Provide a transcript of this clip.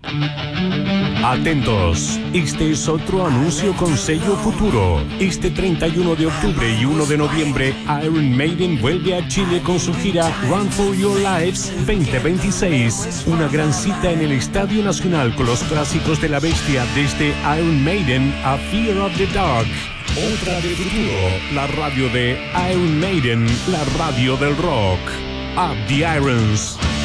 Atentos, este es otro anuncio con sello futuro. Este 31 de octubre y 1 de noviembre, Iron Maiden vuelve a Chile con su gira Run for Your Lives 2026. Una gran cita en el Estadio Nacional con los clásicos de la bestia desde Iron Maiden a Fear of the Dark. Otra de futuro, la radio de Iron Maiden, la radio del rock. Up the Irons.